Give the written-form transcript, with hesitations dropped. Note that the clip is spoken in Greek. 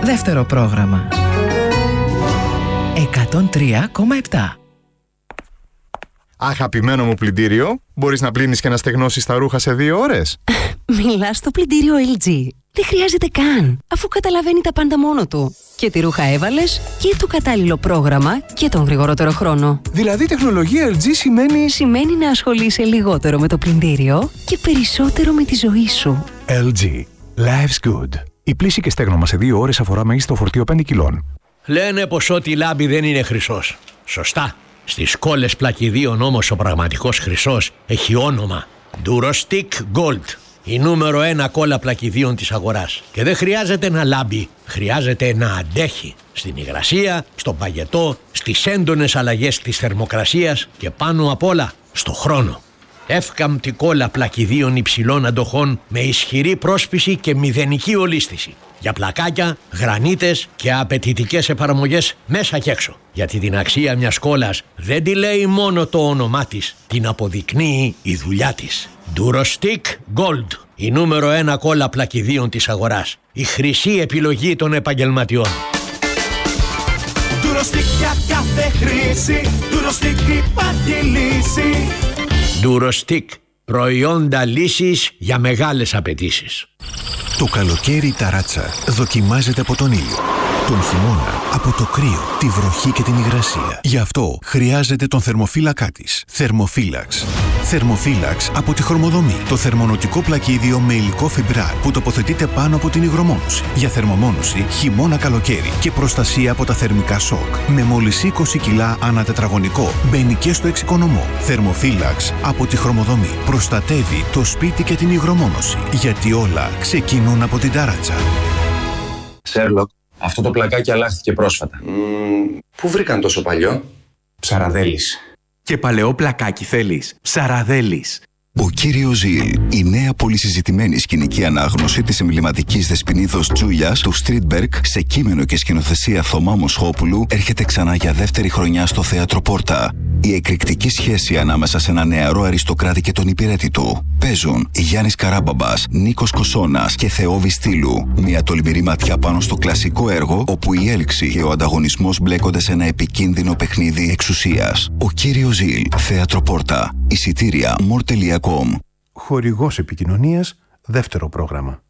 Δεύτερο πρόγραμμα. 103,7. Αγαπημένο μου πλυντήριο, μπορείς να πλύνεις και να στεγνώσεις τα ρούχα σε 2 ώρες? Μιλάς στο πλυντήριο LG. Δεν χρειάζεται καν, αφού καταλαβαίνει τα πάντα μόνο του. Και τι ρούχα έβαλες και το κατάλληλο πρόγραμμα και τον γρηγορότερο χρόνο. Δηλαδή τεχνολογία LG Σημαίνει να ασχολείσαι λιγότερο με το πλυντήριο και περισσότερο με τη ζωή σου. LG. Life's good. Η πλύση και στέγνομα σε 2 ώρες αφορά μέγιστο φορτίο 5 κιλών. Λένε πως ό,τι λάμπει δεν είναι χρυσός. Σωστά. Στις κόλλες πλακιδίων όμως ο πραγματικός χρυσός έχει όνομα Durostick Gold. Η νούμερο 1 κόλλα πλακιδίων της αγοράς. Και δεν χρειάζεται να λάμπει, χρειάζεται να αντέχει. Στην υγρασία, στον παγετό, στις έντονες αλλαγές της θερμοκρασίας και πάνω απ' όλα στο χρόνο. Εύκαμπτη κόλλα πλακιδίων υψηλών αντοχών με ισχυρή πρόσπιση και μηδενική ολίσθηση. Για πλακάκια, γρανίτες και απαιτητικές εφαρμογές μέσα και έξω. Γιατί την αξία μιας κόλλας δεν τη λέει μόνο το όνομά της, την αποδεικνύει η δουλειά της. Durostick Gold, η νούμερο 1 κόλλα πλακιδίων της αγοράς. Η χρυσή επιλογή των επαγγελματιών. Durostick για κάθε χρήση, Durostick υπάρχει λύση. Durostick, προϊόντα λύσης για μεγάλες απαιτήσεις. Το καλοκαίρι η ταράτσα δοκιμάζεται από τον ήλιο. Τον χειμώνα από το κρύο, τη βροχή και την υγρασία. Γι' αυτό χρειάζεται τον θερμοφύλακά της. Θερμοφύλαξ. Θερμοφύλαξ από τη Χρωμοδομή. Το θερμονοτικό πλακίδιο με υλικό φιμπράρ που τοποθετείται πάνω από την υγρομόνωση. Για θερμομόνωση χειμώνα-καλοκαίρι και προστασία από τα θερμικά σοκ. Με μόλις 20 κιλά ανά τετραγωνικό. Μπαίνει και στο εξοικονομό. Θερμοφύλαξ από τη Χρωμοδομή. Προστατεύει το σπίτι και την υγρομόνωση. Γιατί όλα ξεκινούν από την ταράτσα. Σέρλοκ, αυτό το πλακάκι αλλάχθηκε πρόσφατα. Πού βρήκαν τόσο παλιό? Ψαραδέλης. Και παλαιό πλακάκι θέλεις? Ψαραδέλης. Ο κύριος Ζιλ, η νέα πολυσυζητημένη σκηνική ανάγνωση της εμβληματικής δεσποινίδος Τζούλιας του Στρίτμπεργκ σε κείμενο και σκηνοθεσία Θωμά Μοσχόπουλου έρχεται ξανά για δεύτερη χρονιά στο Θέατρο Πόρτα. Η εκρηκτική σχέση ανάμεσα σε ένα νεαρό αριστοκράτη και τον υπηρέτη του. Παίζουν Γιάννης Καράμπαμπας, Νίκος Κοσώνας και Θεόβη Στήλου. Μια τολμηρή ματιά πάνω στο κλασικό έργο, όπου η έλξη και ο ανταγωνισμός μπλέκονται σε ένα επικίνδυνο παιχνίδι εξουσίας. Ο κύριος Ζιλ, Θέατρο Πόρτα. Εισιτήρια more.com. Χορηγός επικοινωνίας, δεύτερο πρόγραμμα.